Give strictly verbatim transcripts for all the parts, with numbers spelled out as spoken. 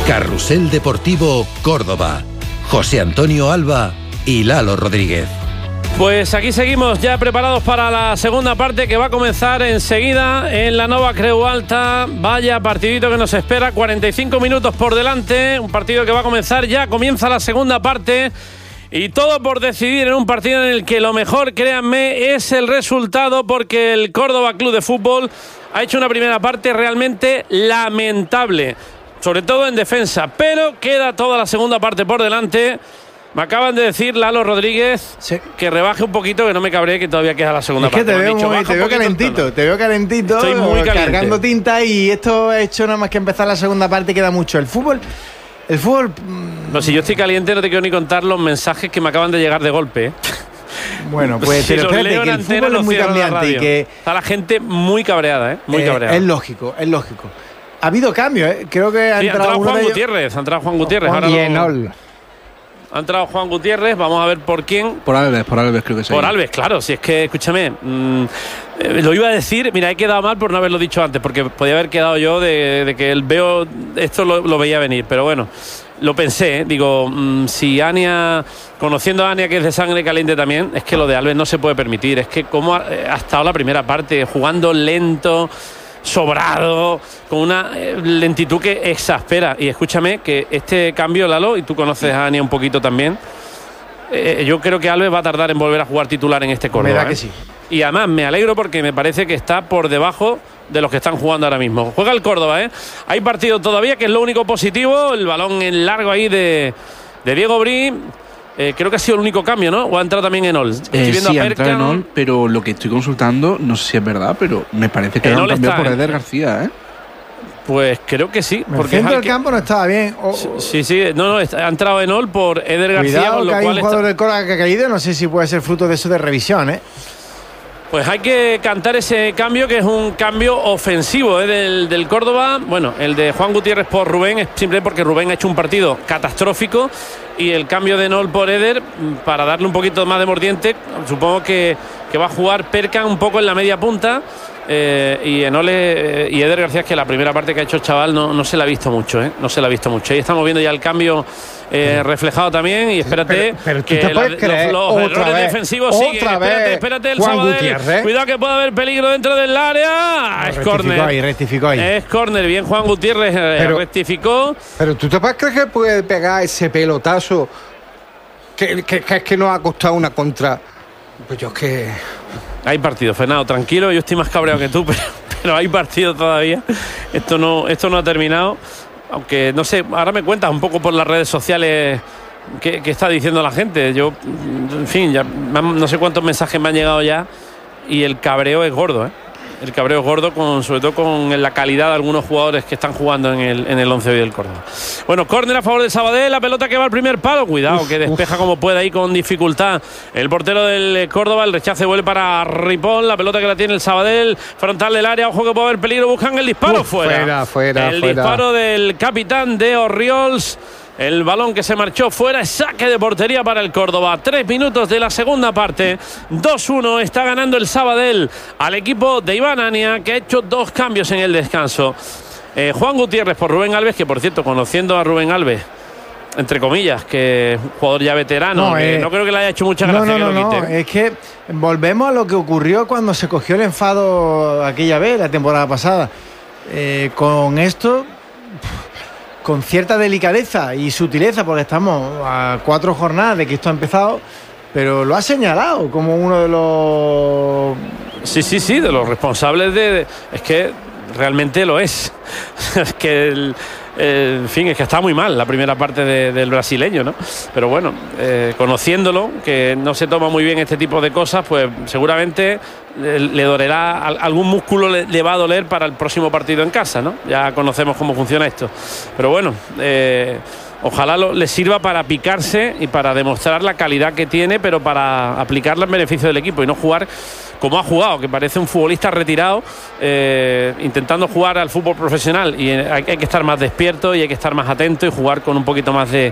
Carrusel Deportivo Córdoba. José Antonio Alba y Lalo Rodríguez. Pues aquí seguimos ya preparados para la segunda parte que va a comenzar enseguida en la Nova Creu Alta. Vaya partidito que nos espera, cuarenta y cinco minutos por delante, un partido que va a comenzar ya, comienza la segunda parte y todo por decidir en un partido en el que lo mejor, créanme, es el resultado, porque el Córdoba Club de Fútbol ha hecho una primera parte realmente lamentable, sobre todo en defensa, pero queda toda la segunda parte por delante. Me acaban de decir, Lalo Rodríguez, sí, que rebaje un poquito, que no me cabré, que todavía queda la segunda es que parte. te veo, dicho, muy, te veo calentito, te veo calentito. Estoy muy caliente. Cargando tinta, y esto ha hecho nada más que empezar la segunda parte, queda mucho. El fútbol, el fútbol... No, si yo estoy caliente no te quiero ni contar los mensajes que me acaban de llegar de golpe, ¿eh? Bueno, pues si pero espérate, que el antena, fútbol es muy cambiante y que... Está la gente muy cabreada, ¿eh? Muy eh, cabreada. Es lógico, es lógico. Ha habido cambios, ¿eh? Creo que ha sí, entrado, ha entrado Juan de Gutiérrez, ha entrado Juan Gutiérrez. Juan ahora Yenol. lo... Ha entrado Juan Gutiérrez, vamos a ver por quién. Por Alves, por Alves creo que sí. Por Alves, claro, si es que, escúchame, mmm, eh, lo iba a decir, mira, he quedado mal por no haberlo dicho antes, porque podía haber quedado yo de, de que el veo, esto lo, lo veía venir, pero bueno, lo pensé, ¿eh? Digo, mmm, si Ania, conociendo a Ania, que es de sangre caliente también, es que lo de Alves no se puede permitir, es que como ha, ha estado la primera parte, jugando lento, sobrado, con una eh, lentitud que exaspera. Y escúchame que este cambio, Lalo, y tú conoces a Ania un poquito también, eh, yo creo que Alves va a tardar en volver a jugar titular en este Córdoba. Me da ¿eh? que sí. Y además me alegro porque me parece que está por debajo de los que están jugando ahora mismo. Juega el Córdoba, ¿eh? Hay partido todavía, que es lo único positivo. El balón en largo ahí de, de Diego Brí. Eh, creo que ha sido el único cambio, ¿no? ¿O ha entrado también Enol? Eh, sí, ha entrado Enol, pero lo que estoy consultando, no sé si es verdad, pero me parece que era un cambio por Eder García, ¿eh? Pues creo que sí. El centro del que... campo no estaba bien. Oh, sí, sí, no, no, ha entrado Enol por Eder García. Cuidado, con lo que hay cual un jugador está... del Córdoba que ha caído, no sé si puede ser fruto de eso de revisión, ¿eh? Pues hay que cantar ese cambio, que es un cambio ofensivo, ¿eh? del, del Córdoba. Bueno, el de Juan Gutiérrez por Rubén es simplemente porque Rubén ha hecho un partido catastrófico, y el cambio de Enol por Eder para darle un poquito más de mordiente. Supongo que, que va a jugar Perkan un poco en la media punta, eh, y Enol eh, y Eder García, que la primera parte que ha hecho el chaval no, no se la ha visto mucho, ¿eh? No se la ha visto mucho. Ahí estamos viendo ya el cambio eh, reflejado también, y espérate, pero, pero que la, los, los errores vez, defensivos siguen. Espérate, espérate el Juan Sabadell. Gutiérrez. Cuidado que puede haber peligro dentro del área. No, es córner. Ahí, rectificó ahí. Es córner. Bien, Juan Gutiérrez eh, pero, rectificó. Pero tú te crees que puede pegar ese pelotazo que, que, que es que nos ha costado una contra. Pues yo es que. Hay partido, Fernando, tranquilo, yo estoy más cabreado que tú, pero, pero hay partido todavía. Esto no, esto no ha terminado. Aunque no sé, ahora me cuentas un poco por las redes sociales qué, qué está diciendo la gente. Yo, en fin, ya no sé cuántos mensajes me han llegado ya, y el cabreo es gordo, ¿eh? El cabreo es gordo, con, sobre todo con la calidad de algunos jugadores que están jugando en el, en el once hoy del Córdoba. Bueno, córner a favor del Sabadell, la pelota que va al primer palo. Cuidado, uf, que despeja uf. como puede ahí con dificultad el portero del Córdoba. El rechace vuelve para Ripoll, la pelota que la tiene el Sabadell, frontal del área. Ojo que puede haber peligro, buscan el disparo. Uf, fuera. Fuera, fuera. El fuera. disparo del capitán de Orriols. El balón que se marchó fuera, es saque de portería para el Córdoba. Tres minutos de la segunda parte. dos uno está ganando el Sabadell al equipo de Iván Ania, que ha hecho dos cambios en el descanso. Eh, Juan Gutiérrez por Rubén Alves, que por cierto, conociendo a Rubén Alves, entre comillas, que es un jugador ya veterano, no, eh, no creo que le haya hecho mucha gracia. No, no, que no, lo quite. no, es que volvemos a lo que ocurrió cuando se cogió el enfado aquella vez, la temporada pasada. Eh, con esto... con cierta delicadeza y sutileza, porque estamos a cuatro jornadas de que esto ha empezado, pero lo ha señalado como uno de los... Sí, sí, sí, de los responsables de... de es que realmente lo es. Es que, el, eh, en fin, es que está muy mal la primera parte de, del brasileño, ¿no? Pero bueno, eh, conociéndolo, que no se toma muy bien este tipo de cosas, pues seguramente le, le dolerá, algún músculo le, le va a doler para el próximo partido en casa, ¿no? Ya conocemos cómo funciona esto. Pero bueno, eh, ojalá lo, le sirva para picarse y para demostrar la calidad que tiene, pero para aplicarla en beneficio del equipo y no jugar como ha jugado, que parece un futbolista retirado, eh, intentando jugar al fútbol profesional. Y hay, hay que estar más despierto y hay que estar más atento y jugar con un poquito más de,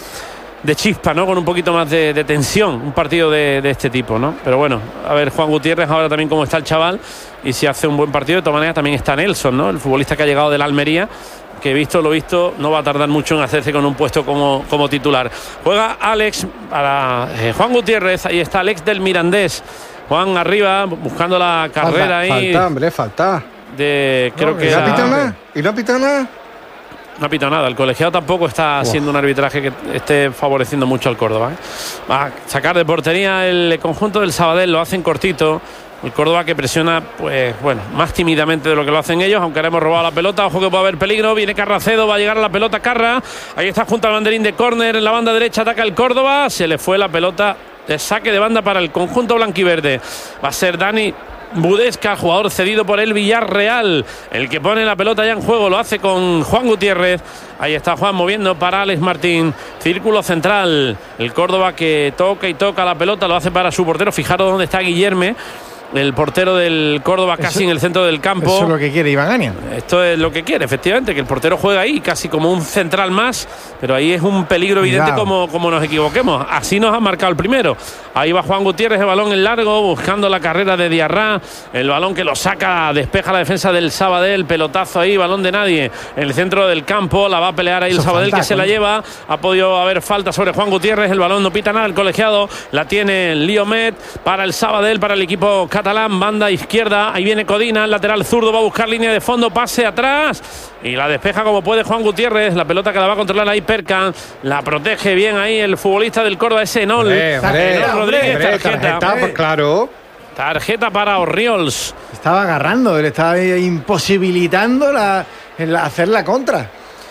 de chispa, ¿no? Con un poquito más de, de tensión, un partido de, de este tipo, ¿no? Pero bueno, a ver Juan Gutiérrez ahora también cómo está el chaval y si hace un buen partido. De todas maneras también está Nelson, ¿no? El futbolista que ha llegado de la Almería, que visto lo visto no va a tardar mucho en hacerse con un puesto como, como titular. Juega Alex para eh, Juan Gutiérrez, ahí está Alex del Mirandés. Juan arriba, buscando la carrera falta, ahí. Falta, hombre, falta. De, creo no, que ¿Y no era, pita nada? ¿Y no pita nada? No ha pitado nada. El colegiado tampoco está haciendo un arbitraje que esté favoreciendo mucho al Córdoba, ¿eh? Va a sacar de portería el conjunto del Sabadell, lo hacen cortito. El Córdoba que presiona, pues bueno, más tímidamente de lo que lo hacen ellos, aunque ahora hemos robado la pelota. Ojo que puede haber peligro. Viene Carracedo, va a llegar a la pelota Carra. Ahí está junto al banderín de córner. En la banda derecha ataca el Córdoba. Se le fue la pelota de saque de banda para el conjunto blanquiverde. Va a ser Dani Budesca, jugador cedido por el Villarreal, el que pone la pelota ya en juego. Lo hace con Juan Gutiérrez. Ahí está Juan moviendo para Alex Martín. Círculo central. El Córdoba que toca y toca la pelota. Lo hace para su portero. Fijaros dónde está Guillerme, el portero del Córdoba, casi eso, en el centro del campo. Eso es lo que quiere Iván Ania. Esto es lo que quiere, efectivamente, que el portero juega ahí casi como un central más, pero ahí es un peligro evidente como, como nos equivoquemos. Así nos ha marcado el primero. Ahí va Juan Gutiérrez, el balón en largo, buscando la carrera de Diarra. El balón que lo saca, despeja la defensa del Sabadell. Pelotazo ahí, balón de nadie en el centro del campo. La va a pelear ahí eso el Sabadell, fantástico, que se la lleva. Ha podido haber falta sobre Juan Gutiérrez. El balón no pita nada, el colegiado. La tiene Liomet para el Sabadell, para el equipo catalán. Banda izquierda, ahí viene Codina, el lateral zurdo, va a buscar línea de fondo, pase atrás y la despeja como puede Juan Gutiérrez. La pelota que la va a controlar ahí Perkan, la protege bien ahí el futbolista del Córdoba, ese Enol. Hombre, hombre, Enol Rodríguez, hombre, tarjeta, tarjeta, pues claro. Tarjeta para Orriols. Estaba agarrando, le estaba imposibilitando la, la, hacer la contra.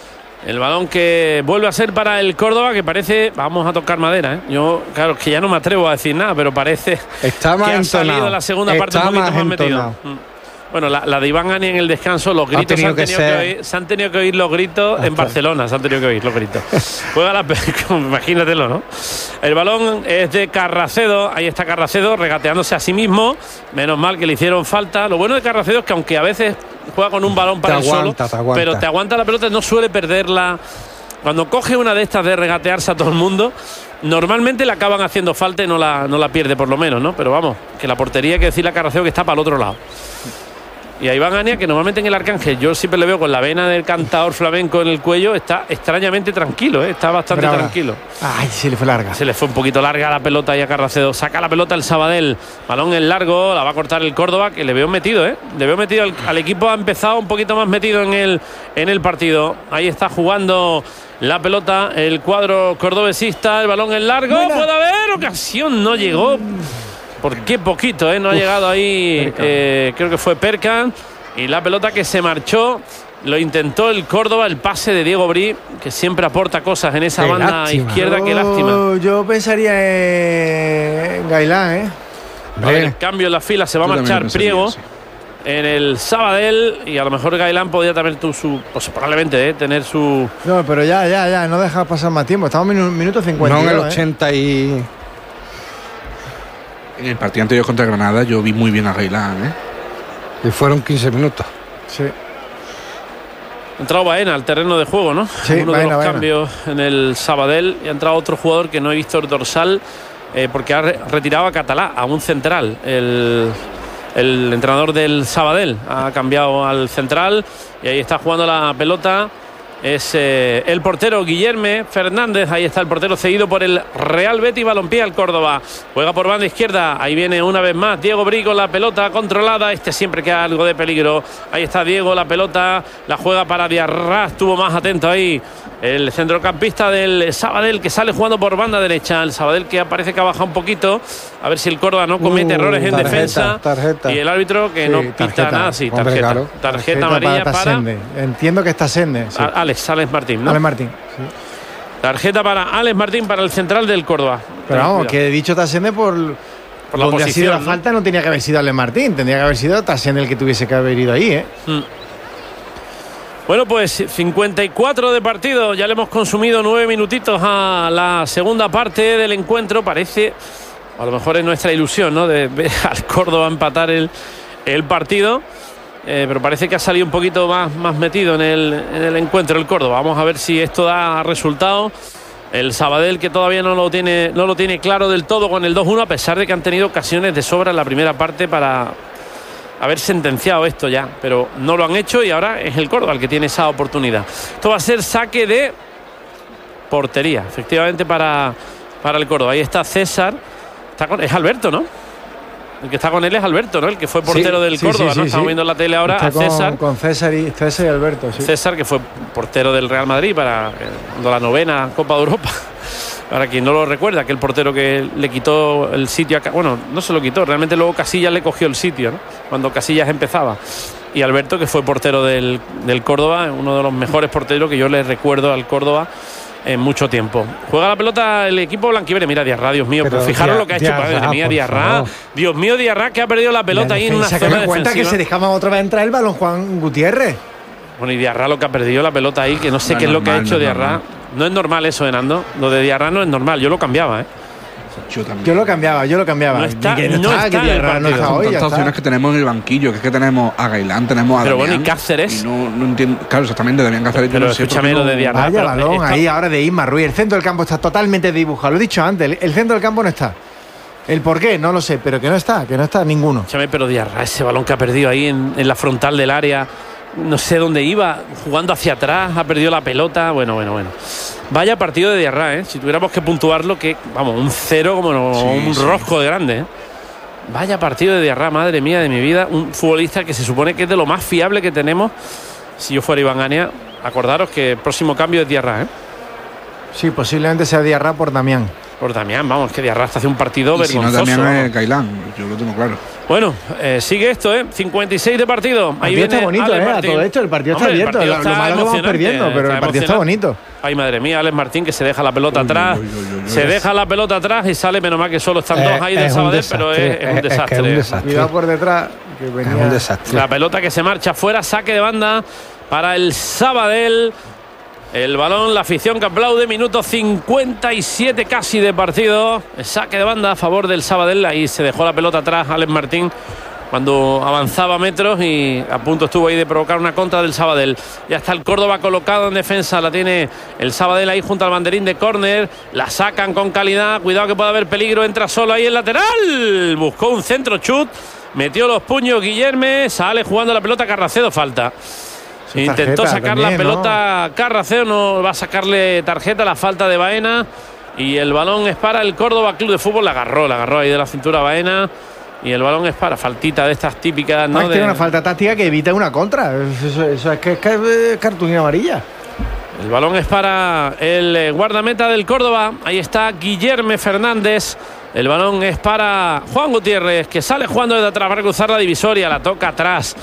El balón que vuelve a ser para el Córdoba, que parece, vamos a tocar madera, ¿eh? Yo, claro, que ya no me atrevo a decir nada, pero parece está más que ha entonado. salido la segunda está parte un poquito más, más metido. Bueno, la, la de Iván Ani en el descanso, los gritos se han, tenido que oír, se han tenido que oír los gritos hasta en Barcelona, se han tenido que oír los gritos. Juega la imagínatelo, ¿no? El balón es de Carracedo, ahí está Carracedo regateándose a sí mismo, menos mal que le hicieron falta. Lo bueno de Carracedo es que aunque a veces juega con un balón para te el aguanta, solo, te aguanta. pero te aguanta la pelota, no suele perderla. Cuando coge una de estas de regatearse a todo el mundo, normalmente le acaban haciendo falta y no la, no la pierde por lo menos, ¿no? Pero vamos, que la portería hay que decirle a Carracedo que está para el otro lado. Y a Iván Ania, que normalmente en el Arcángel yo siempre le veo con la vena del cantador flamenco en el cuello, está extrañamente tranquilo, ¿eh? Está bastante Brava. tranquilo. Ay, se le fue larga. Se le fue un poquito larga la pelota ahí a Carracedo. Saca la pelota el Sabadell. Balón en largo, la va a cortar el Córdoba, que le veo metido, ¿eh? Le veo metido al, al equipo, ha empezado un poquito más metido en el, en el partido. Ahí está jugando la pelota el cuadro cordobesista. El balón en largo, Buena. Puede haber ocasión, no llegó. Por qué poquito, ¿eh? No Uf, ha llegado ahí, eh, creo que fue Perkan. Y la pelota que se marchó, lo intentó el Córdoba, el pase de Diego Brí, que siempre aporta cosas en esa qué banda lástima. izquierda, yo, qué lástima. Yo pensaría en Gailán, ¿eh? A ver, el cambio en la fila, se va yo a marchar Priego sí. en el Sabadell, y a lo mejor Gailán podría también tu, su, pues, probablemente ¿eh? tener su... No, pero ya, ya, ya, no deja pasar más tiempo, estamos en un minuto cincuenta. No, en el ochenta y... En el partido anterior contra Granada yo vi muy bien a Gailán, ¿eh? Y fueron quince minutos. Sí. Ha entrado Baena al terreno de juego, ¿no? Sí, Uno Baena, de los Baena. cambios en el Sabadell. Y ha entrado otro jugador que no he visto el dorsal, eh, porque ha re retirado a Catalá, a un central. El, el entrenador del Sabadell ha cambiado al central. Y ahí está jugando la pelota. Es eh, el portero Guillerme Fernández. Ahí está el portero cedido por el Real Betis Balompié al Córdoba. Juega por banda izquierda. Ahí viene una vez más Diego Brí con la pelota controlada. Este siempre queda algo de peligro. Ahí está Diego, la pelota la juega para Diarra. Estuvo más atento ahí el centrocampista del Sabadell, que sale jugando por banda derecha. El Sabadell que parece que ha bajado un poquito. A ver si el Córdoba no comete uh, errores en tarjeta, defensa. Tarjeta. Y el árbitro que sí, no pita tarjeta. nada. Sí, Hombre, tarjeta. claro. Tarjeta, tarjeta amarilla para... Tasende. Entiendo que está Sende. Sí. Alex, Alex Martín, ¿no? Alex Martín. Sí. Tarjeta para Alex Martín, para el central del Córdoba. Pero vamos, cuidado. Que he dicho Tasende por, por la donde posición, ha sido la ¿no? falta, no tenía que haber sido Alex Martín, tendría que haber sido Tasende el que tuviese que haber ido ahí, ¿eh? Mm. Bueno, pues cincuenta y cuatro de partido, ya le hemos consumido nueve minutitos a la segunda parte del encuentro. Parece, a lo mejor es nuestra ilusión, ¿no?, de ver al Córdoba empatar el, el partido. Eh, pero parece que ha salido un poquito más, más metido en el, en el encuentro el Córdoba. Vamos a ver si esto da resultado. El Sabadell, que todavía no lo tiene, no lo tiene claro del todo con el dos uno, a pesar de que han tenido ocasiones de sobra en la primera parte para haber sentenciado esto ya, pero no lo han hecho y ahora es el Córdoba el que tiene esa oportunidad. Esto va a ser saque de portería, efectivamente, para, para el Córdoba. Ahí está César, está con, es Alberto, ¿no? El que está con él es Alberto, ¿no? El que fue portero sí, del sí, Córdoba, sí, ¿no? Sí, Estamos sí. viendo en la tele ahora está a César. Con, con César, y, César y Alberto, sí. César, que fue portero del Real Madrid para eh, la novena Copa de Europa. Para quien no lo recuerda, aquel portero que le quitó el sitio a... Bueno, no se lo quitó, realmente luego Casillas le cogió el sitio, ¿no? Cuando Casillas empezaba. Y Alberto, que fue portero del, del Córdoba, uno de los mejores porteros que yo le recuerdo al Córdoba en mucho tiempo. Juega la pelota el equipo blanquiverde. Mira, Diarra, Dios mío, pues fijaros lo que ha hecho, Diarra, madre mía, Diarra. Dios mío, Diarra, que ha perdido la pelota la ahí en una zona defensiva. Cuenta que se dejaba otra vez entrar el balón Juan Gutiérrez. Bueno, y Diarra lo que ha perdido la pelota ahí, que no sé no qué es normal, lo que ha hecho no Diarra. No es normal eso, Nando. Lo de Diarra no es normal. Yo lo cambiaba, ¿eh? Yo también. Yo lo cambiaba, yo lo cambiaba. No está, que no está, que Diarra no está hoy. Tantas opciones que tenemos en el banquillo, que es que tenemos a Gailán, tenemos a Pero Damián, bueno, y Cáceres. Y no, no entiendo. Claro, exactamente, Damián Cáceres. Pero no escúchame lo de Diarra. Vaya balón está... ahí ahora de Isma Ruiz. El centro del campo está totalmente dibujado. Lo he dicho antes, el, el centro del campo no está. El por qué, no lo sé, pero que no está, que no está ninguno. Escúchame, pero Diarra, ese balón que ha perdido ahí en, en la frontal del área, no sé dónde iba, jugando hacia atrás, ha perdido la pelota. Bueno, bueno, bueno. Vaya partido de Diarra, ¿eh? Si tuviéramos que puntuarlo, que, vamos, un cero como no, sí, un sí. rosco de grande, ¿eh? Vaya partido de Diarra, madre mía de mi vida. Un futbolista que se supone que es de lo más fiable que tenemos. Si yo fuera Iván Ania, acordaros que el próximo cambio es Diarra, ¿eh? Sí, posiblemente sea Diarra por Damián. Por Damián, vamos, que Diarra está hace un partido y vergonzoso. Si no, Damián es Gailán, yo lo tengo claro. Bueno, eh, sigue esto, ¿eh? cincuenta y seis de partido. Ahí viene está bonito, ¿eh? A todo esto, el partido Hombre, está abierto. El partido lo, está lo malo que vamos perdiendo, pero está el partido está bonito. Ay, madre mía, Alex Martín, que se deja la pelota uy, atrás. Uy, uy, uy, uy, se uy. deja la pelota atrás y sale, menos mal que solo están eh, dos ahí del Sabadell, pero es, es un desastre. Es, es un desastre. Cuidado por detrás, que venía. Es un desastre. La pelota que se marcha fuera, saque de banda para el Sabadell. El balón, la afición que aplaude, minuto cincuenta y siete casi de partido. El saque de banda a favor del Sabadell. Ahí se dejó la pelota atrás Alex Martín cuando avanzaba metros y a punto estuvo ahí de provocar una contra del Sabadell. Ya está el Córdoba colocado en defensa, la tiene el Sabadell ahí junto al banderín de córner. La sacan con calidad, cuidado que puede haber peligro, entra solo ahí el lateral. Buscó un centro chut, metió los puños Guillerme, sale jugando la pelota Carracedo, falta. Intentó sacar también, la pelota ¿no? Carracedo, no va a sacarle tarjeta, la falta de Baena. Y el balón es para el Córdoba Club de Fútbol. La agarró, la agarró ahí de la cintura Baena. Y el balón es para faltita de estas típicas, ¿no? Es que de... una falta táctica que evita una contra. Eso, eso es que es, que es cartulina amarilla. El balón es para el guardameta del Córdoba. Ahí está Guillerme Fernández. El balón es para Juan Gutiérrez, que sale jugando desde atrás para cruzar la divisoria. La toca atrás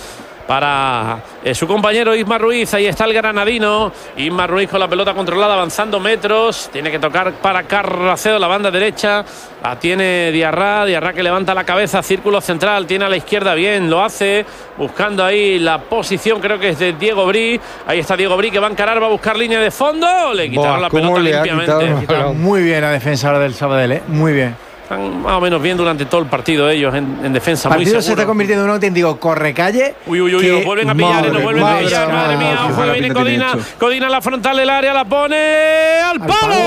para eh, su compañero Isma Ruiz. Ahí está el granadino. Isma Ruiz con la pelota controlada, avanzando metros. Tiene que tocar para Carracedo, la banda derecha. La tiene Diarra. Diarra que levanta la cabeza, círculo central. Tiene a la izquierda bien, lo hace. Buscando ahí la posición, creo que es de Diego Brí. Ahí está Diego Brí que va a encarar, va a buscar línea de fondo. Le quitaron Boa, la pelota limpiamente. Muy bien la defensa ahora del Sabadell, ¿eh? Muy bien. Están más o menos bien durante todo el partido ellos en, en defensa. El partido muy se está convirtiendo en un auténtico correcalle. Uy, uy, uy, nos vuelven a pillar, nos vuelven a pillar. Madre mía, ojo, que viene Codina. Codina a la frontal del área, la pone al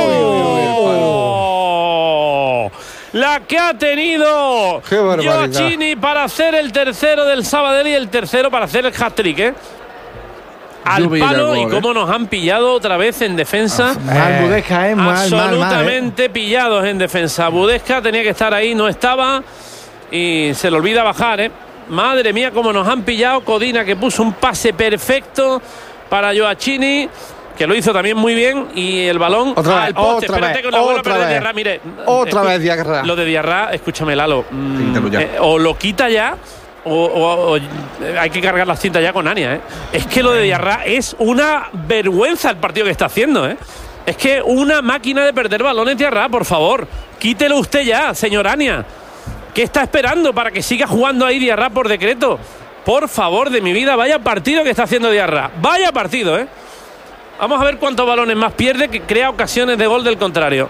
palo. La que ha tenido Gioacchini para hacer el tercero del Sabadell y el tercero para hacer el hat-trick, ¿eh? Al palo gol, y cómo eh. nos han pillado otra vez en defensa. Mal Budesca, eh, mal, absolutamente mal, mal, eh. pillados en defensa. Budesca tenía que estar ahí, no estaba y se le olvida bajar, eh. Madre mía, cómo nos han pillado. Codina que puso un pase perfecto para Gioacchini, que lo hizo también muy bien, y el balón otra al poste. Otra Espérate vez, con la bola, otra pero vez. de Diarra, mire, otra escu- vez Diarra. Lo de Diarra, escúchame, Lalo, mm, eh, o lo quita ya O, o, o hay que cargar las cintas ya con Ania, ¿eh? Es que lo de Diarra es una vergüenza el partido que está haciendo, ¿eh? Es que una máquina de perder balones, Diarra, por favor. Quítelo usted ya, señor Ania. ¿Qué está esperando para que siga jugando ahí Diarra por decreto? Por favor, de mi vida, vaya partido que está haciendo Diarra. Vaya partido, ¿eh? Vamos a ver cuántos balones más pierde, que crea ocasiones de gol del contrario.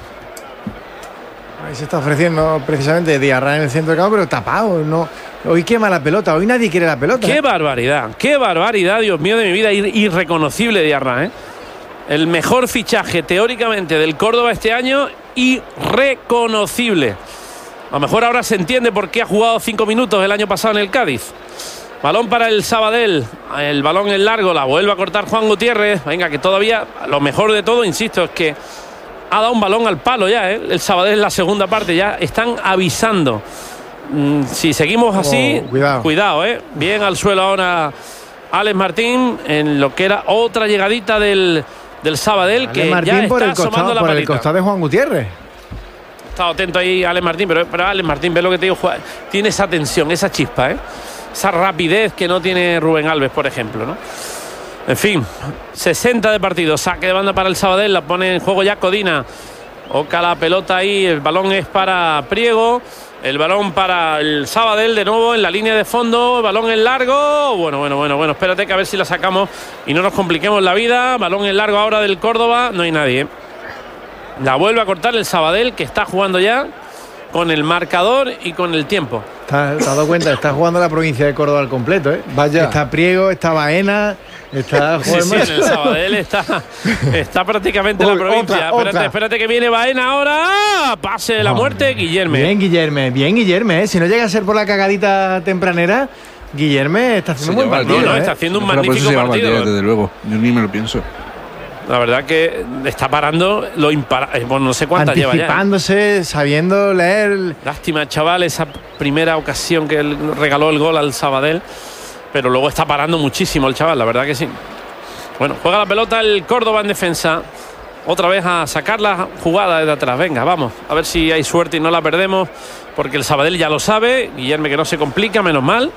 Ahí se está ofreciendo precisamente Diarra en el centro del campo, pero tapado, no. Hoy quema la pelota, hoy nadie quiere la pelota. ¡Qué ¿eh? barbaridad! ¡Qué barbaridad, Dios mío de mi vida! Irreconocible Diarra, ¿eh? El mejor fichaje teóricamente del Córdoba este año, irreconocible. A lo mejor ahora se entiende por qué ha jugado cinco minutos el año pasado en el Cádiz. Balón para el Sabadell, el balón es largo, la vuelve a cortar Juan Gutiérrez. Venga, que todavía, lo mejor de todo, insisto, es que ha dado un balón al palo ya, ¿eh? El Sabadell en la segunda parte, ya están avisando. Mm, si seguimos así, oh, cuidado. cuidado, ¿eh? Bien al suelo ahora Alex Martín, en lo que era otra llegadita del, del Sabadell, que Martín ya por está el costado, asomando la por el patita. costado de Juan Gutiérrez. He estado atento ahí Alex Martín, pero, pero Alex Martín, ve lo que te digo, tiene esa tensión, esa chispa, ¿eh? Esa rapidez que no tiene Rubén Alves, por ejemplo, ¿no? En fin, sesenta de partido, saque de banda para el Sabadell, la pone en juego ya Codina. Oca la pelota ahí, el balón es para Priego, el balón para el Sabadell de nuevo en la línea de fondo, el balón en largo, bueno, bueno, bueno, bueno, espérate que a ver si la sacamos y no nos compliquemos la vida. Balón en largo ahora del Córdoba, no hay nadie, ¿eh? La vuelve a cortar el Sabadell, que está jugando ya con el marcador y con el tiempo. ¿Te has dado cuenta? Está jugando la provincia de Córdoba al completo, ¿eh? Vaya. Está Priego, está Baena, está... Sí, sí, en el Sabadell está, está prácticamente Uy, la provincia. otra, espérate, otra. espérate que viene Baena ahora. ¡Ah! Pase de la muerte, Guillerme. Bien, Guillerme, bien, Guillerme, ¿eh? Si no llega a ser por la cagadita tempranera, Guillerme está haciendo Se un buen lleva el partido, No, no, ¿eh? está haciendo un Pero por eso magnífico se llama partido. Martínez, desde luego. Yo ni me lo pienso. La verdad que está parando lo imparable. Bueno, no sé cuántas lleva ya. Anticipándose, sabiendo leer... Lástima, chaval, esa primera ocasión que él regaló el gol al Sabadell. Pero luego está parando muchísimo el chaval, la verdad que sí. Bueno, juega la pelota el Córdoba en defensa. Otra vez a sacar la jugada de atrás. Venga, vamos, a ver si hay suerte y no la perdemos. Porque el Sabadell ya lo sabe. Guillerme que no se complica, menos mal.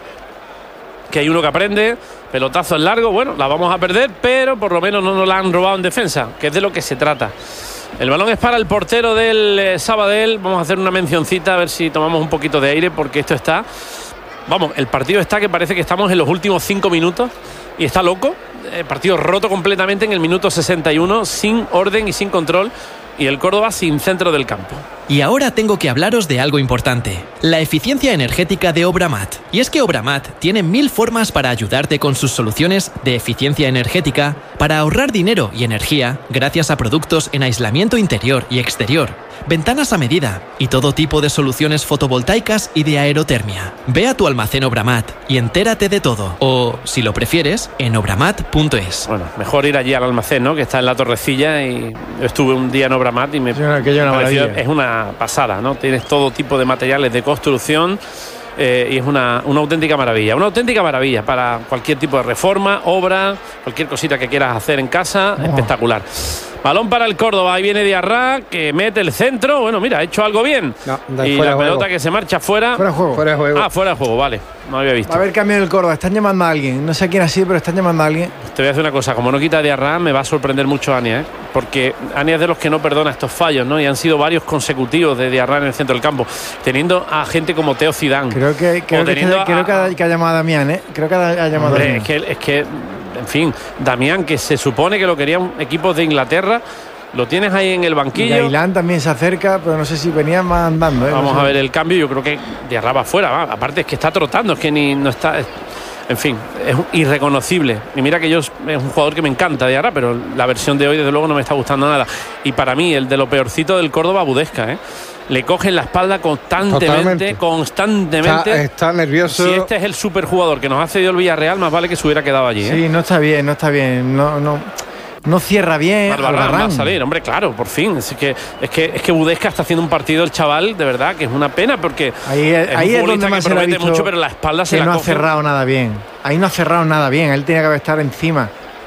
Que hay uno que aprende. Pelotazo en largo, bueno, la vamos a perder, pero por lo menos no nos la han robado en defensa, que es de lo que se trata. El balón es para el portero del eh, Sabadell. Vamos a hacer una mencioncita a ver si tomamos un poquito de aire, porque esto está... Vamos, el partido está que parece que estamos en los últimos cinco minutos y está loco. El partido roto completamente en el minuto sesenta y uno, sin orden y sin control, y el Córdoba sin centro del campo. Y ahora tengo que hablaros de algo importante, la eficiencia energética de Obramat. Y es que Obramat tiene mil formas para ayudarte con sus soluciones de eficiencia energética para ahorrar dinero y energía gracias a productos en aislamiento interior y exterior, ventanas a medida y todo tipo de soluciones fotovoltaicas y de aerotermia. Ve a tu almacén Obramat y entérate de todo. O, si lo prefieres, en obramat punto es. Bueno, mejor ir allí al almacén, ¿no? Que está en la Torrecilla, y yo estuve un día en Obramat y me, Sí, aquello me una pareció, maravilla. es una pasada, ¿no? Tienes todo tipo de materiales de construcción eh, y es una, una auténtica maravilla, una auténtica maravilla para cualquier tipo de reforma, obra, cualquier cosita que quieras hacer en casa, Oh. espectacular. Balón para el Córdoba, ahí viene Diarra, que mete el centro, bueno, mira, ha hecho algo bien. No, da y fuera la de pelota juego. que se marcha fuera. Fuera de juego. Fuera de juego. Ah, fuera de juego, vale, no había visto. Va a haber cambio en el Córdoba, están llamando a alguien. No sé quién ha sido, pero están llamando a alguien. Te voy a decir una cosa, como no quita Diarra, me va a sorprender mucho Ania, ¿eh? Porque Ania es de los que no perdona estos fallos, ¿no? Y han sido varios consecutivos de Diarra en el centro del campo, teniendo a gente como Teo Zidane. Creo que, creo O que, teniendo creo a- que, ha, que ha llamado a Damián, ¿eh? Creo que ha, ha llamado Hombre, a Damián. es que, es que, en fin, Damián, que se supone que lo querían equipos de Inglaterra, lo tienes ahí en el Y banquillo. Gailán también se acerca, pero no sé si venía más andando, ¿eh? Vamos No sé. a ver el cambio. Yo creo que Diarra va afuera, va. Aparte es que está trotando, es que ni no está. En fin, es irreconocible. Y mira que yo es un jugador que me encanta, Diarra, pero la versión de hoy desde luego no me está gustando nada. Y para mí el de lo peorcito del Córdoba, Budesca, ¿eh? Le cogen la espalda constantemente, Totalmente. constantemente. Está, está nervioso. Si este es el superjugador que nos ha cedido el Villarreal, más vale que se hubiera quedado allí, ¿eh? Sí, no está bien, no está bien. No, no, no cierra bien. Albarrán va a Albarrán. salir, hombre, claro, por fin. Es que es que es que Budesca está haciendo un partido el chaval, de verdad, que es una pena, porque Ahí, es, ahí un es futbolista donde que más se le ha promete visto mucho, pero la espalda se que la no ha coge. cerrado nada bien. Ahí no ha cerrado nada bien. Él tenía que haber estado encima.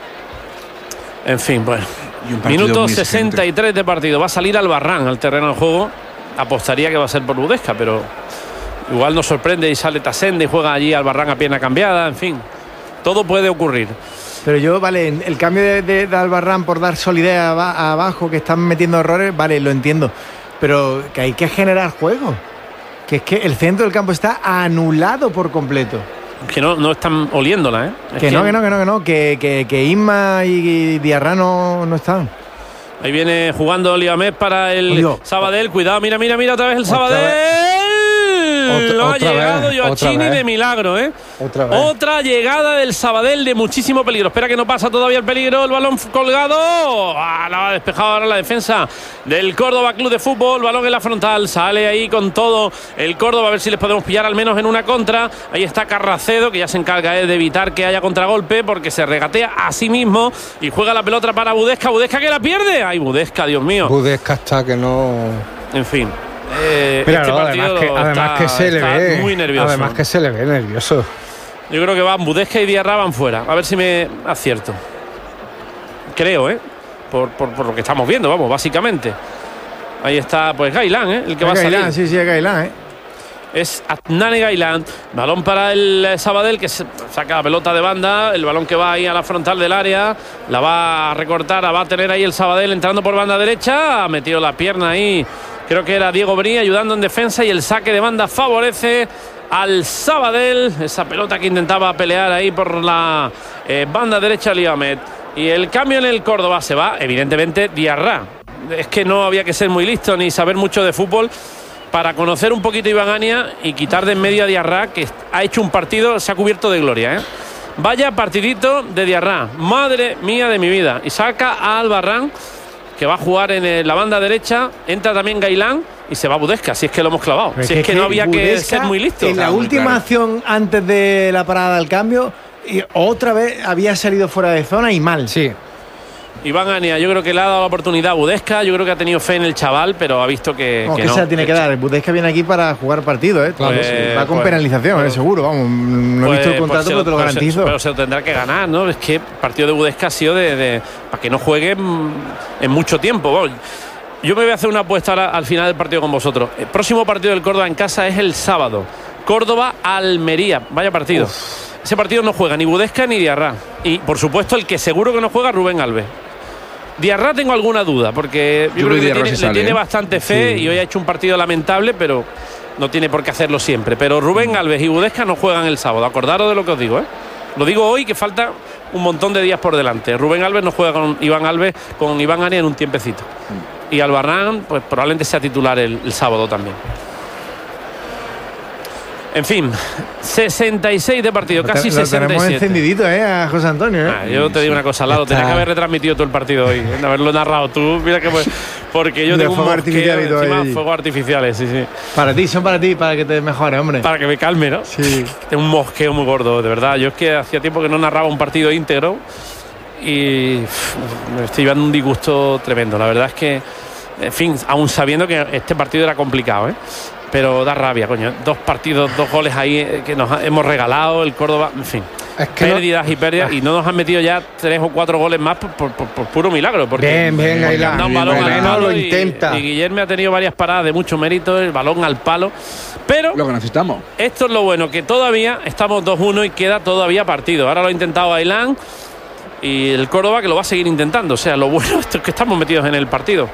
En fin, bueno. Y un partido Minuto muy exigente. sesenta y tres de partido. Va a salir Albarrán al terreno del juego. Apostaría que va a ser por Budesca, pero igual nos sorprende y sale Tasende y juega allí Albarrán a pierna cambiada. En fin, todo puede ocurrir. Pero yo, vale, el cambio de, de, de Albarrán por dar solidez aba- abajo, que están metiendo errores, vale, lo entiendo. Pero que hay que generar juego. Que es que el centro del campo está anulado por completo. Que no, no están oliéndola, ¿eh? Es Que, no, que no, que no, que no, que, que, que Isma y Diarra no, no están. Ahí viene jugando Olivamet para el Odio. Sabadell. Cuidado, mira, mira, mira otra vez el Otra Sabadell. Otra, otra ha llegado vez, Gioacchini otra vez. de milagro, ¿eh? Otra vez. Otra llegada del Sabadell de muchísimo peligro. Espera que no pasa todavía el peligro. El balón colgado. Ah, la ha despejado ahora la defensa del Córdoba Club de Fútbol. Balón en la frontal. Sale ahí con todo el Córdoba. A ver si les podemos pillar al menos en una contra. Ahí está Carracedo, que ya se encarga eh, de evitar que haya contragolpe, porque se regatea a sí mismo y juega la pelota para Budesca. Budesca que la pierde. Ay, Budesca, Dios mío. Budesca está que no. En fin. Eh, Mira, este no, partido además, que, está, además que se le está ve. muy nervioso. Además que se le ve nervioso. Yo creo que van Budesca y Diarra van fuera. A ver si me acierto. Creo, ¿eh? Por, por, por lo que estamos viendo, vamos, básicamente. Ahí está, pues Gailán, ¿eh? El que es va Gailán, a salir. sí, sí, es Gailán, ¿eh? Es Adnane Gailán. Balón para el Sabadell, que saca la pelota de banda. El balón que va ahí a la frontal del área. La va a recortar, la va a tener ahí el Sabadell entrando por banda derecha. Ha metido la pierna ahí. Creo que era Diego Brí ayudando en defensa. Y el saque de banda favorece al Sabadell. Esa pelota que intentaba pelear ahí por la eh, banda derecha Liamet. Y el cambio en el Córdoba se va, evidentemente, Diarra. Es que no había que ser muy listo ni saber mucho de fútbol para conocer un poquito a Iván Ania y quitar de en medio a Diarra, que ha hecho un partido, se ha cubierto de gloria, ¿eh? Vaya partidito de Diarra, madre mía de mi vida. Y saca a Albarrán, que va a jugar en la banda derecha. Entra también Gailán y se va Budesca, si es que lo hemos clavado. Pero si es, es que, que no había Budesca, que ser muy listo. En la claro, última claro. acción antes de la parada del cambio, y otra vez había salido fuera de zona y mal. Sí. Iván Ania, yo creo que le ha dado la oportunidad a Budesca. Yo creo que ha tenido fe en el chaval, pero ha visto que No, que que no. se la tiene que dar. Budesca viene aquí para jugar partido, ¿eh? Pues, Sí, va con pues, penalización, pues, eh, seguro. Vamos, no he Pues, visto el pues contrato, se pero te lo pues se- garantizo. pero se lo tendrá que ganar, ¿no? Es que el partido de Budesca ha sido de, de para que no juegue mm, en mucho tiempo. Bueno, yo me voy a hacer una apuesta ahora al final del partido con vosotros. El próximo partido del Córdoba en casa es el sábado. Córdoba-Almería. Vaya partido. Uf. Ese partido no juega ni Budesca ni Diarra. Y, por supuesto, el que seguro que no juega, Rubén Alves. Diarra tengo alguna duda, porque yo, yo creo que le tiene, le sale, tiene ¿eh? bastante fe, sí. Y hoy ha hecho un partido lamentable, pero no tiene por qué hacerlo siempre. Pero Rubén Alves y Budesca no juegan el sábado. Acordaros de lo que os digo, ¿eh? Lo digo hoy, que falta un montón de días por delante. Rubén Alves no juega con Iván Alves, con Iván Ania en un tiempecito. Y Albarrán, pues probablemente sea titular el, el sábado también. En fin, sesenta y seis de partido, casi lo sesenta y siete. Tenemos encendidito, ¿eh? A José Antonio, ¿eh? Ah, yo te digo una cosa, Lalo, tenés que haber retransmitido todo el partido hoy, de haberlo narrado tú. Mira que pues, porque yo de tengo un artificial y todo encima, ahí. fuegos artificiales, sí, sí. Para ti, son para ti, para que te mejores, hombre. Para que me calme, ¿no? Sí. Tengo un mosqueo muy gordo, de verdad. Yo es que hacía tiempo que no narraba un partido íntegro y uf, me estoy llevando un disgusto tremendo. La verdad es que, en fin, aún sabiendo que este partido era complicado, ¿eh? Pero da rabia, coño. Dos partidos, dos goles ahí que nos hemos regalado, el Córdoba, en fin. Es que pérdidas no, y pérdidas, ah. y no nos han metido ya tres o cuatro goles más por, por, por, por puro milagro. Porque, bien, bien, porque Gailán. Han dado un balón bien, al bien, palo lo y, intenta. Y Guillermo ha tenido varias paradas de mucho mérito, el balón al palo. Pero lo que necesitamos. Esto es lo bueno, que todavía estamos dos uno y queda todavía partido. Ahora lo ha intentado Ailán y el Córdoba, que lo va a seguir intentando. O sea, lo bueno es que estamos metidos en el partido.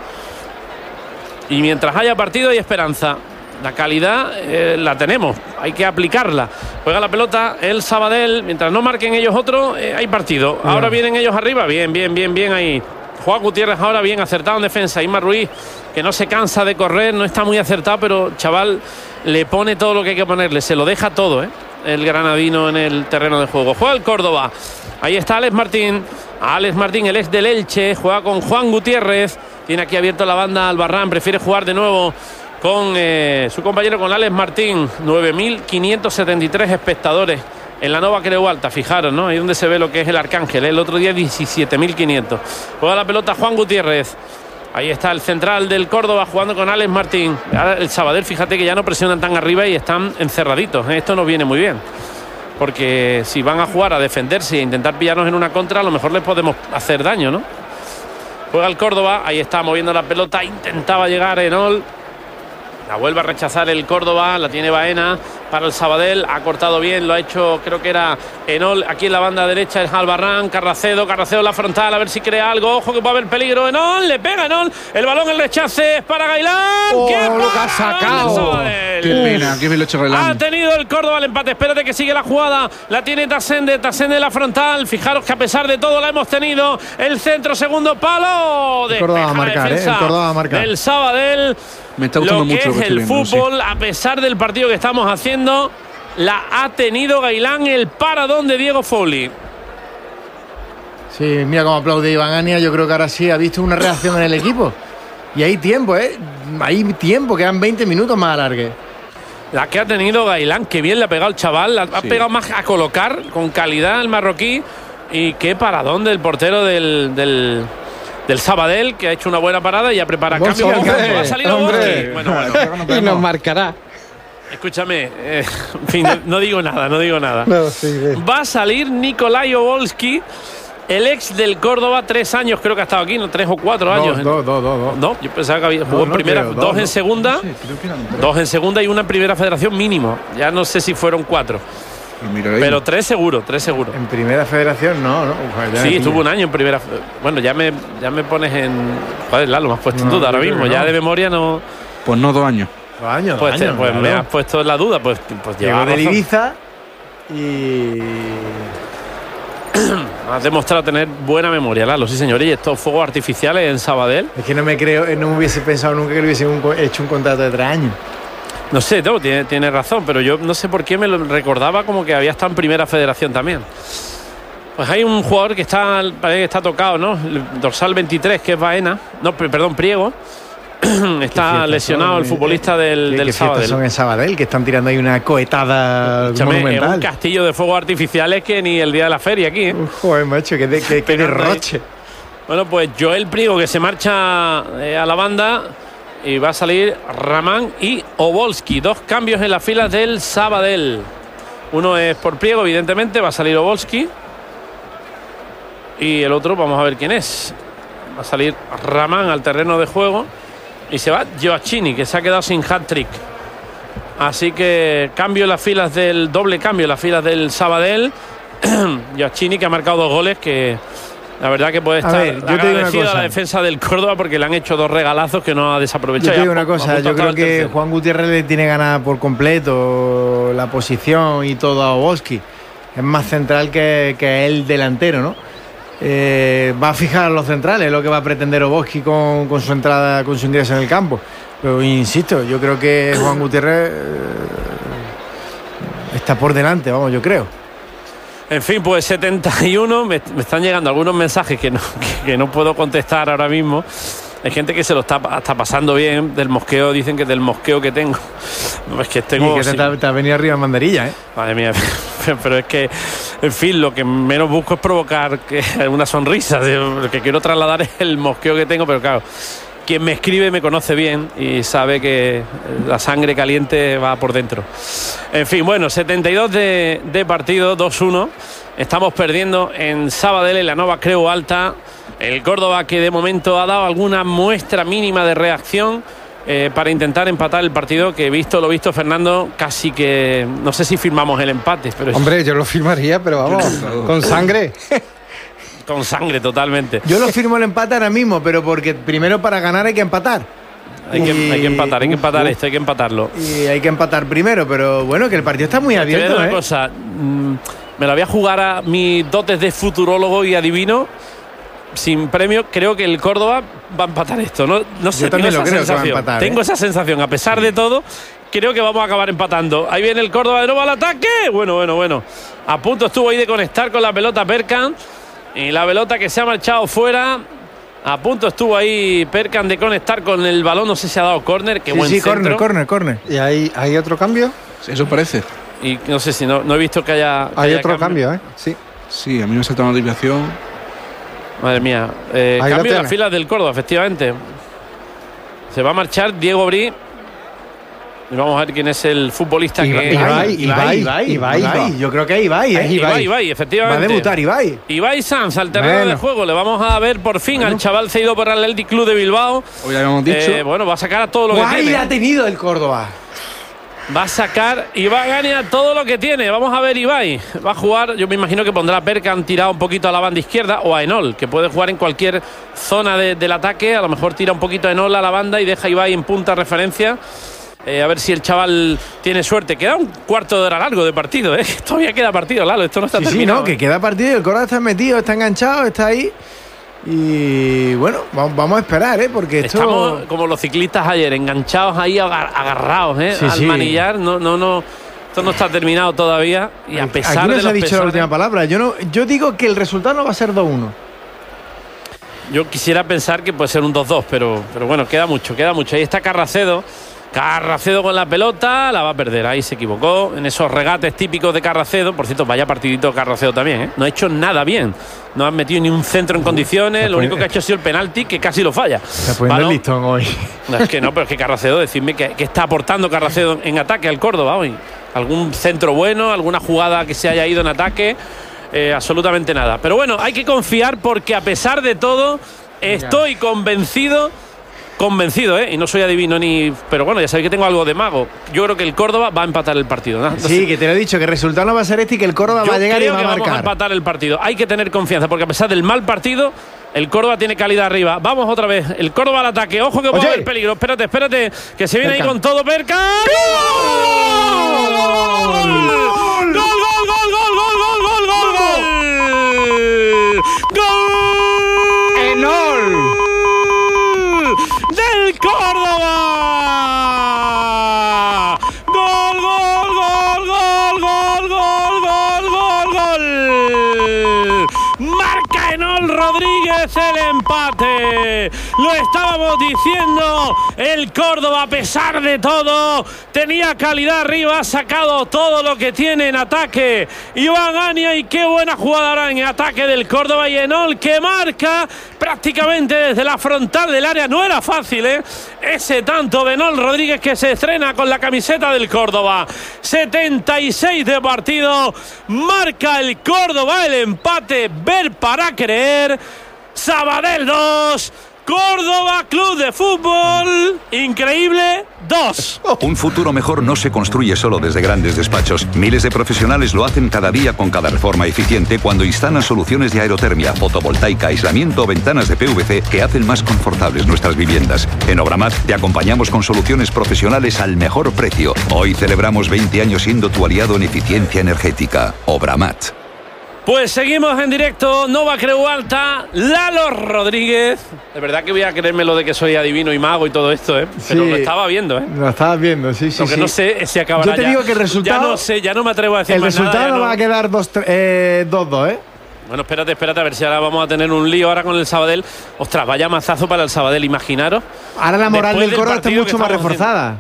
Y mientras haya partido hay esperanza. La calidad eh, la tenemos, hay que aplicarla. Juega la pelota el Sabadell, mientras no marquen ellos otro, eh, hay partido. Ahora yeah. vienen ellos arriba, bien, bien, bien, bien ahí. Juan Gutiérrez ahora bien acertado en defensa. Isma Ruiz, que no se cansa de correr, no está muy acertado, pero chaval, le pone todo lo que hay que ponerle, se lo deja todo, ¿eh? El granadino en el terreno de juego. Juega el Córdoba, ahí está Alex Martín. Alex Martín, el ex del Elche, juega con Juan Gutiérrez. Tiene aquí abierto la banda Albarrán, prefiere jugar de nuevo con eh, su compañero, con Alex Martín. Nueve mil quinientos setenta y tres espectadores en la Nova Creu Alta, fijaros, ¿no? Ahí donde se ve lo que es el Arcángel, ¿eh? El otro día diecisiete mil quinientos. Juega la pelota Juan Gutiérrez. Ahí está el central del Córdoba jugando con Alex Martín. Ahora el Sabadell, fíjate que ya no presionan tan arriba y están encerraditos, ¿eh? Esto nos viene muy bien, porque si van a jugar a defenderse e intentar pillarnos en una contra, a lo mejor les podemos hacer daño, ¿no? Juega el Córdoba, ahí está moviendo la pelota, intentaba llegar Enol. La vuelve a rechazar el Córdoba, la tiene Baena para el Sabadell, ha cortado bien, lo ha hecho, creo que era Enol, aquí en la banda derecha es Albarrán, Carracedo, Carracedo en la frontal, a ver si crea algo, ojo que puede haber peligro, Enol, le pega Enol, el balón, el rechace es para Gailán, oh, ¡qué lo que ha sacado! ¡Qué pena, qué bien lo ha hecho Gailán! Ha tenido el Córdoba el empate, espérate que sigue la jugada, la tiene Tasende, Tasende en la frontal, fijaros que a pesar de todo la hemos tenido, el centro, segundo palo, el Córdoba va a marcar, ¿eh? El Córdoba va a marcar. El Sabadell. Me está gustando lo que mucho es lo que el estoy viendo, fútbol, sí. a pesar del partido que estamos haciendo, la ha tenido Gailán, el paradón de Diego Foley. Sí, mira cómo aplaude Iván Ania. Yo creo que ahora sí ha visto una reacción en el equipo. Y hay tiempo, ¿eh? Hay tiempo, quedan veinte minutos más alargue. La que ha tenido Gailán, que bien le ha pegado el chaval, ha Sí. pegado más a colocar con calidad el marroquí. Y qué paradón del portero del, del, del Sabadell, que ha hecho una buena parada y ha preparado Obolski, cambio. hombre, Va a salir hombre. Obolski. Bueno, bueno. Y nos marcará. Escúchame, eh, en fin, no, no digo nada, no digo nada. No, sí, bien. Va a salir Nikolai Obolski, el ex del Córdoba, tres años creo que ha estado aquí, no tres o cuatro años. Dos, dos, dos, dos. No, yo pensaba que había jugó No, en no primera, creo, dos, dos, en no. segunda, Sí, creo que eran tres. dos en segunda y una en primera federación mínimo. Ya no sé si fueron cuatro, Pues mira ahí. pero tres seguro, tres seguro. En primera federación, no, no. Uf, ya Sí, me estuvo pillo. un año en primera. Bueno, ya me, ya me pones en. Joder, Lalo, me has puesto en No, duda ahora yo creo mismo. que Ya no. de memoria no. Pues no, dos años. Dos años, dos Pues, te- años, pues me claro. has puesto en la duda. Pues, pues Llegó llevaba del razón. Ibiza y... Has demostrado tener buena memoria, Lalo, sí señor. Y estos fuegos artificiales en Sabadell. Es que no me creo, no me hubiese pensado nunca que le hubiesen un co- hecho un contrato de tres años. No sé, no, tiene, tiene razón, pero yo no sé por qué me lo recordaba como que había estado en primera federación también. Pues hay un jugador que está, parece que está tocado, ¿no? El dorsal veintitrés, que es Baena. No, pe- perdón, Priego. Está fiestas lesionado son, el futbolista eh, del, ¿Qué, del qué fiestas Sabadell. son en Sabadell? Que están tirando ahí una cohetada Escúchame, es un monumental. castillo de fuegos artificiales que ni el día de la feria aquí, ¿eh? Uf, joder, macho, que, de, que, que Pegando ahí. derroche. Bueno, pues Joel Priego, que se marcha eh, a la banda, y va a salir Ramán y Obolski. Dos cambios en las filas del Sabadell. Uno es por Priego, evidentemente, va a salir Obolski. Y el otro, vamos a ver quién es. Va a salir Ramán al terreno de juego. Y se va Gioacchini, que se ha quedado sin hat-trick. Así que cambio en las filas del doble cambio en las filas del Sabadell. Gioacchini, que ha marcado dos goles, que la verdad que puede A estar ver, yo te digo una agradecido a la cosa. defensa del Córdoba porque le han hecho dos regalazos que no ha Yo desaprovechado. te Ya digo una a- a cosa, punto yo hasta creo el que tercero. Juan Gutiérrez le tiene ganada por completo la posición y todo a Obolski. Es más central que, que el delantero, ¿no? Eh, va a fijar los centrales, lo que va a pretender Obolski con, con su entrada, con su ingreso en el campo. Pero insisto, yo creo que Juan Gutiérrez eh, está por delante, vamos, yo creo. En fin, pues setenta y uno, me, me están llegando algunos mensajes que no, que, que no puedo contestar ahora mismo. Hay gente que se lo está, está pasando bien del mosqueo, dicen que del mosqueo que tengo. No, es que tengo... Y que te, sí, te, te ha venido arriba en banderilla, ¿eh? madre mía, pero es que, en fin, lo que menos busco es provocar que, una sonrisa. Lo que quiero trasladar es el mosqueo que tengo, pero claro, quien me escribe me conoce bien y sabe que la sangre caliente va por dentro. En fin, bueno, setenta y dos de, de partido, dos uno. Estamos perdiendo en Sabadell, en la Nova Creu Alta. El Córdoba, que de momento ha dado alguna muestra mínima de reacción eh, para intentar empatar el partido, que visto lo visto, Fernando, casi que no sé si firmamos el empate, pero Hombre, yo lo firmaría, pero vamos, con sangre. con sangre totalmente. Yo lo firmo el empate ahora mismo, pero porque primero para ganar hay que empatar. Hay que, Y- hay que empatar, hay que uf, empatar uf. esto, hay que empatarlo. Y hay que empatar primero, pero bueno, que el partido está muy Te voy a decir abierto, una ¿eh? cosa, mm, me la voy a jugar a mis dotes de futurólogo y adivino. Sin premio, creo que el Córdoba va a empatar esto. No, no sé, Yo también tengo lo esa creo que va a sensación. empatar, ¿eh? Tengo esa sensación, a pesar de todo, creo que vamos a acabar empatando. Ahí viene el Córdoba de nuevo al ataque. Bueno, bueno, bueno. A punto estuvo ahí de conectar con la pelota Perkan. Y la pelota que se ha marchado fuera. A punto estuvo ahí Perkan de conectar con el balón. No sé si ha dado córner. Qué Sí, buen sí, centro. córner, córner, córner. ¿Y hay, hay otro cambio? Eso parece. Y no sé si no, no he visto que haya. que Hay haya otro cambio, ¿eh? Sí. Sí, a mí me salta una notificación. Madre mía. Eh, Ahí lo cambio en tiene. las filas del Córdoba, efectivamente. Se va a marchar Diego Brí. Y vamos a ver quién es el futbolista Ibai, que. Ibai, Ibai, Ibai, Ibai. Ibai. Yo creo que es Ibai, ¿eh? Es Ibai, Ibai. Ibai, Va a efectivamente. debutar Ibai. Ibai Sanz al terreno Bueno. de juego. Le vamos a ver por fin al chaval cedido por el Athletic Club de Bilbao. Hoy ya habíamos dicho. Eh, bueno, va a sacar a todo lo que Guay, tiene. la ha tenido el Córdoba. Va a sacar y va a ganar todo lo que tiene. Vamos a ver Ibai. Va a jugar, yo me imagino que pondrá a Perkan tirado un poquito a la banda izquierda o a Enol, que puede jugar en cualquier zona de- del ataque. A lo mejor tira un poquito a Enol a la banda y deja a Ibai en punta referencia. Eh, a ver si el chaval tiene suerte. Queda un cuarto de hora largo de partido, ¿eh? Todavía queda partido, Lalo. Esto no está Sí, sí, terminado. no, que queda partido y el Córdoba está metido, está enganchado, está ahí. Y bueno, vamos a esperar, ¿eh? Porque esto... Estamos como los ciclistas ayer, enganchados ahí, agarrados, ¿eh? Sí, al sí. manillar. No, no, no. Esto no está terminado todavía. Y a pesar Aquí no de se los ha dicho pesares, la última palabra. Yo no, yo digo que el resultado no va a ser dos uno. Yo quisiera pensar que puede ser un dos dos, pero, pero bueno, queda mucho, queda mucho. Ahí está Carracedo. Carracedo con la pelota, la va a perder. Ahí se equivocó en esos regates típicos de Carracedo. Por cierto, vaya partidito Carracedo también, ¿eh? No ha hecho nada bien. No ha metido ni un centro en condiciones. Lo único que ha hecho ha sido el penalti, que casi lo falla. Está poniendo el listón hoy. No, es que no, pero es que Carracedo, decidme que, que está aportando Carracedo en ataque al Córdoba hoy. Algún centro bueno, alguna jugada que se haya ido en ataque. Eh, absolutamente nada. Pero bueno, hay que confiar porque a pesar de todo, estoy convencido. Convencido, ¿eh? Y no soy adivino ni... Pero bueno, ya sabéis que tengo algo de mago. Yo creo que el Córdoba va a empatar el partido, ¿no? Sí, que te lo he dicho, que el resultado no va a ser este y que el Córdoba Yo va a llegar y va a marcar. Vamos a empatar el partido. Hay que tener confianza, porque a pesar del mal partido, el Córdoba tiene calidad arriba. Vamos otra vez. El Córdoba al ataque. Ojo que puede haber peligro. Espérate, espérate. Que se viene Perkan. Ahí con todo. Perkan. ¡Gol! ¡Gol! ¡Gol! ¡Gol! ¡Gol! ¡Gol! ¡Gol! ¡Gol! ¡Gol! ¡Enol! ¡Del Córdoba! ¡Gol, gol, gol, gol, gol, gol, gol, gol, gol! Marca Enol Rodríguez el empate. Lo estábamos diciendo, el Córdoba, a pesar de todo, tenía calidad arriba, ha sacado todo lo que tiene en ataque Iván Ania, y qué buena jugada ahora en ataque del Córdoba, y Enol que marca prácticamente desde la frontal del área. No era fácil, ¿eh? Ese tanto de Enol Rodríguez, que se estrena con la camiseta del Córdoba. setenta y seis de partido, marca el Córdoba el empate. Ver para creer. Sabadell dos, Córdoba Club de Fútbol, increíble, dos. Un futuro mejor no se construye solo desde grandes despachos. Miles de profesionales lo hacen cada día con cada reforma eficiente cuando instalan soluciones de aerotermia, fotovoltaica, aislamiento o ventanas de P V C que hacen más confortables nuestras viviendas. En Obramat te acompañamos con soluciones profesionales al mejor precio. Hoy celebramos veinte años siendo tu aliado en eficiencia energética. Obramat. Pues seguimos en directo. Nova Creu Alta, Lalo Rodríguez. De verdad que voy a creerme lo de que soy adivino y mago y todo esto, ¿eh? Pero sí, lo estaba viendo, ¿eh? Lo estabas viendo, sí, sí. Lo que sí. no sé es si acabará. Yo te ya. digo que el resultado... Ya no sé, ya no me atrevo a decir el más resultado nada. no no va a quedar dos dos, eh, ¿eh? Bueno, espérate, espérate, a ver si ahora vamos a tener un lío ahora con el Sabadell. Ostras, vaya mazazo para el Sabadell, imaginaros. Ahora la moral del Córdoba está mucho más reforzada.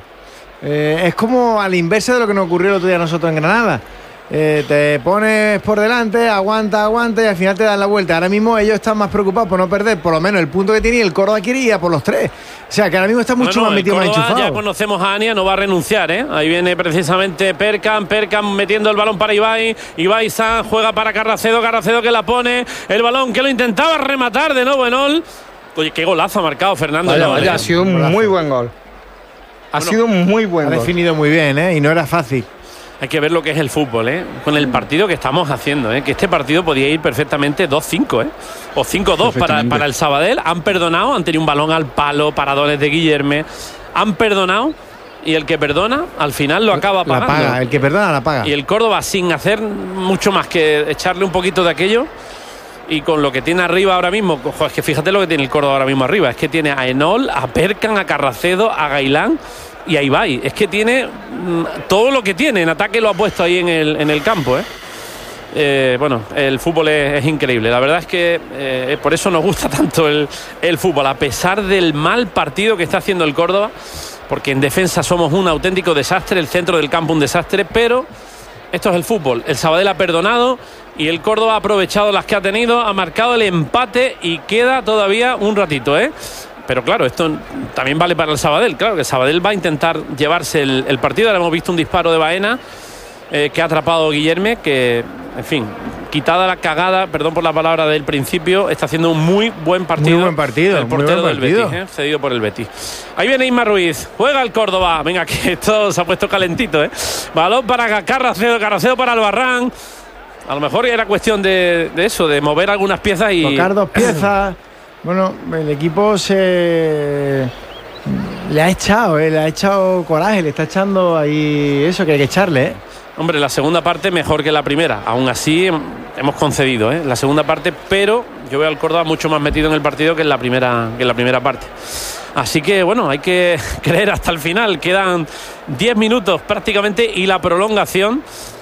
Eh, es como al inverso de lo que nos ocurrió el otro día a nosotros en Granada. Eh, te pones por delante, aguanta, aguanta y al final te dan la vuelta. Ahora mismo ellos están más preocupados por no perder por lo menos el punto que tiene, y el Córdoba quiere ir a por los tres. O sea que ahora mismo está mucho bueno, más metido, más enchufado. Ya conocemos a Ania, no va a renunciar, ¿eh? Ahí viene precisamente Perkan, Perkan metiendo el balón para Ibai, Ibai San juega para Carracedo, Carracedo que la pone, el balón que lo intentaba rematar de nuevo Enol. Oye, qué golazo ha marcado Fernando. Vaya, vaya, ha sido un muy buen gol. Ha bueno, sido un muy buen ha gol. Ha definido muy bien, ¿eh? Y no era fácil. Hay que ver lo que es el fútbol, ¿eh? Con el partido que estamos haciendo, ¿eh? Que este partido podía ir perfectamente dos cinco, ¿eh? O cinco dos para, para el Sabadell. Han perdonado, han tenido un balón al palo, paradones de Guillerme. Han perdonado y el que perdona al final lo acaba pagando. La paga, el que perdona la paga. Y el Córdoba, sin hacer mucho más que echarle un poquito de aquello, y con lo que tiene arriba ahora mismo, ojo, es que fíjate lo que tiene el Córdoba ahora mismo arriba. Es que tiene a Enol, a Perkan, a Carracedo, a Gailán y ahí va. Es que tiene mmm, todo lo que tiene. En ataque lo ha puesto ahí en el, en el campo, ¿eh? Eh, bueno, el fútbol es, es increíble. La verdad es que eh, por eso nos gusta tanto el, el fútbol, a pesar del mal partido que está haciendo el Córdoba, porque en defensa somos un auténtico desastre, el centro del campo un desastre, pero esto es el fútbol. El Sabadell ha perdonado y el Córdoba ha aprovechado las que ha tenido, ha marcado el empate y queda todavía un ratito, ¿eh? Pero claro, esto también vale para el Sabadell. Claro que el Sabadell va a intentar llevarse el, el partido. Ahora hemos visto un disparo de Baena eh, que ha atrapado Guillerme, que, en fin, quitada la cagada, perdón por la palabra del principio, está haciendo un muy buen partido. Muy buen partido. El portero buen del partido. Betis, ¿eh? Cedido por el Betis. Ahí viene Isma Ruiz. Juega el Córdoba. Venga, que esto se ha puesto calentito, ¿eh? Balón para Carracedo, Carracedo para Albarrán. A lo mejor era cuestión de, de eso, de mover algunas piezas y... tocar dos piezas. Bueno, el equipo se... le ha echado, ¿eh? Le ha echado coraje, le está echando ahí eso que hay que echarle, ¿eh? Hombre, la segunda parte mejor que la primera. Aún así hemos concedido, ¿eh? La segunda parte, pero yo veo al Córdoba mucho más metido en el partido que en la primera, que en la primera parte. Así que bueno, hay que creer hasta el final. Quedan diez minutos prácticamente y la prolongación.